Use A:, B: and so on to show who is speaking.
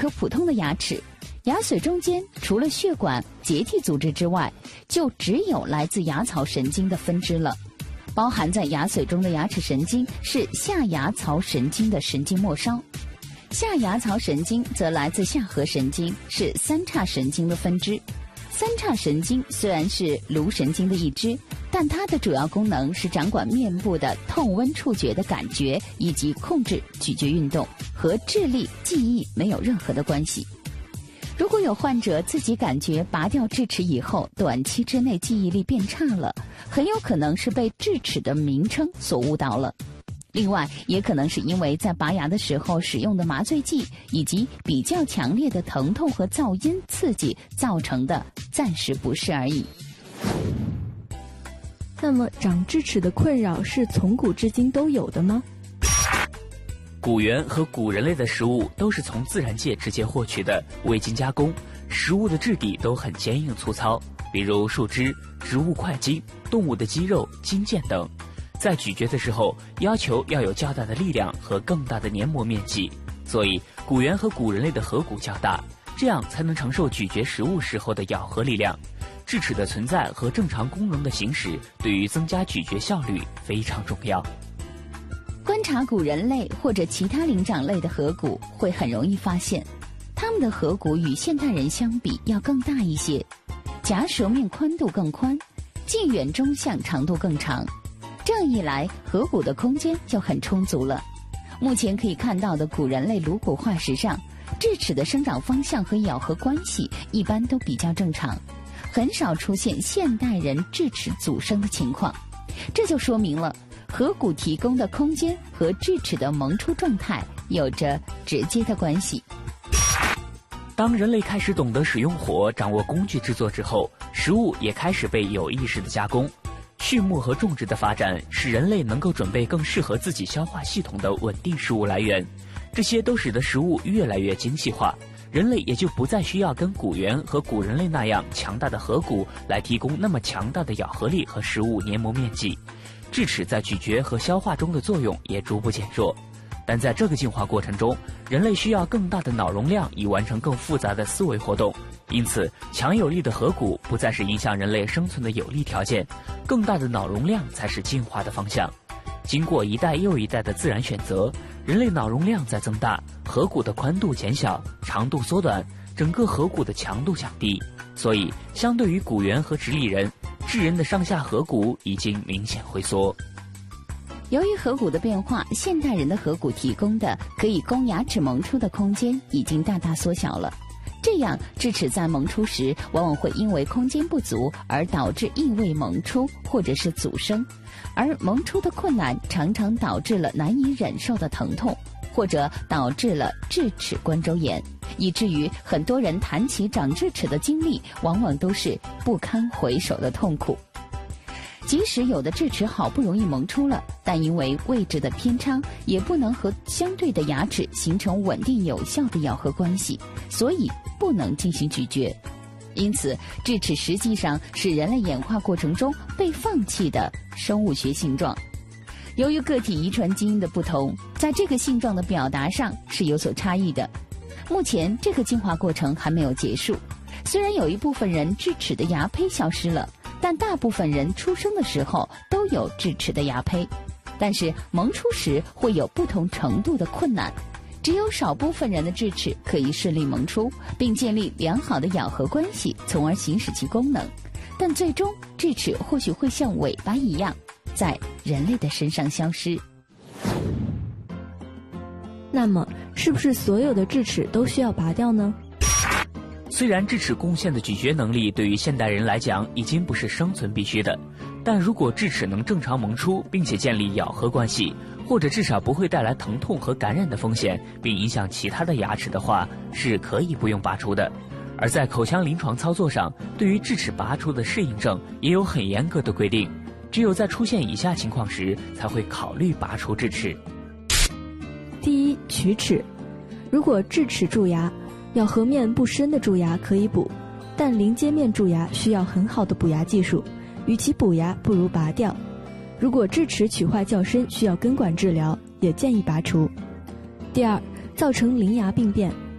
A: 颗普通的牙齿，牙髓中间除了血管、结缔组织之外，就只有来自牙槽神经的分支了。包含在牙髓中的牙齿神经是下牙槽神经的神经末梢，下牙槽神经则来自下颌神经，是三叉神经的分支。三叉神经虽然是颅神经的一支，但它的主要功能是掌管面部的痛温触觉的感觉，以及控制咀嚼运动，和智力、记忆没有任何的关系。如果有患者自己感觉拔掉智齿以后，短期之内记忆力变差了，很有可能是被智齿的名称所误导了。另外，也可能是因为在拔牙的时候使用的麻醉剂以及比较强烈的疼痛和噪音刺激造成的暂时不适而已。
B: 那么，长智齿的困扰是从古至今都有的吗？
C: 古猿和古人类的食物都是从自然界直接获取的，未经加工，食物的质地都很坚硬粗糙，比如树枝、植物块茎、动物的肌肉、筋腱等。在咀嚼的时候，要求要有较大的力量和更大的黏膜面积，所以古猿和古人类的颌骨较大，这样才能承受咀嚼食物时候的咬合力量。智齿的存在和正常功能的行使，对于增加咀嚼效率非常重要。
A: 观察古人类或者其他灵长类的颌骨，会很容易发现，它们的颌骨与现代人相比要更大一些，颊舌面宽度更宽，近远中向长度更长。这样一来，颌骨的空间就很充足了。目前可以看到的古人类颅骨化石上，智齿的生长方向和咬合关系一般都比较正常，很少出现现代人智齿阻生的情况。这就说明了颌骨提供的空间和智齿的萌出状态有着直接的关系。
C: 当人类开始懂得使用火，掌握工具制作之后，食物也开始被有意识的加工。畜牧和种植的发展使人类能够准备更适合自己消化系统的稳定食物来源，这些都使得食物越来越精细化，人类也就不再需要跟古猿和古人类那样强大的颌骨来提供那么强大的咬合力和食物黏膜面积。智齿在咀嚼和消化中的作用也逐步减弱，但在这个进化过程中，人类需要更大的脑容量以完成更复杂的思维活动，因此强有力的颌骨不再是影响人类生存的有利条件，更大的脑容量才是进化的方向。经过一代又一代的自然选择，人类脑容量在增大，颌骨的宽度减小，长度缩短，整个颌骨的强度降低，所以相对于古猿和直立人，智人的上下颌骨已经明显回缩。
A: 由于颌骨的变化，现代人的颌骨提供的可以供牙齿萌出的空间已经大大缩小了。这样，智齿在萌出时，往往会因为空间不足而导致异位萌出或者是阻生，而萌出的困难常常导致了难以忍受的疼痛，或者导致了智齿冠周炎，以至于很多人谈起长智齿的经历，往往都是不堪回首的痛苦。即使有的智齿好不容易萌出了，但因为位置的偏差，也不能和相对的牙齿形成稳定有效的咬合关系，所以不能进行咀嚼。因此，智齿实际上是人类演化过程中被放弃的生物学性状。由于个体遗传基因的不同，在这个性状的表达上是有所差异的。目前这个进化过程还没有结束，虽然有一部分人智齿的牙胚消失了，但大部分人出生的时候都有智齿的牙胚，但是萌出时会有不同程度的困难。只有少部分人的智齿可以顺利萌出，并建立良好的咬合关系，从而行使其功能。但最终，智齿或许会像尾巴一样，在人类的身上消失。
B: 那么，是不是所有的智齿都需要拔掉呢？
C: 虽然智齿贡献的咀嚼能力对于现代人来讲已经不是生存必须的，但如果智齿能正常萌出，并且建立咬合关系，或者至少不会带来疼痛和感染的风险，并影响其他的牙齿的话，是可以不用拔除的。而在口腔临床操作上，对于智齿拔除的适应症也有很严格的规定，只有在出现以下情况时，才会考虑拔除智齿。
B: 第一，龋齿。如果智齿蛀牙，咬合面不深的蛀牙可以补，但临接面蛀牙需要很好的补牙技术，与其补牙不如拔掉。如果智齿龋坏较深，需要根管治疗，也建议拔除。第二，造成邻牙病变，